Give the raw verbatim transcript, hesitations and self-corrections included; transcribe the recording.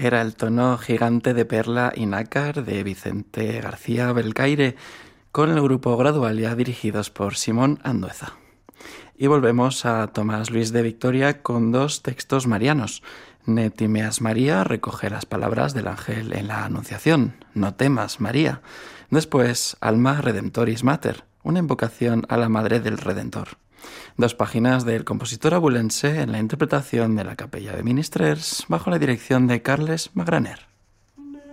era el tono gigante de Perla y Nácar de Vicente García Belcaire, con el grupo Gradualia dirigidos por Simón Andueza. Y volvemos a Tomás Luis de Victoria con dos textos marianos. Ne timeas María recoge las palabras del ángel en la Anunciación. No temas, María. Después, Alma Redemptoris Mater, una invocación a la Madre del Redentor. Dos páginas del compositor abulense en la interpretación de la Capella de Ministrers bajo la dirección de Carles Magraner.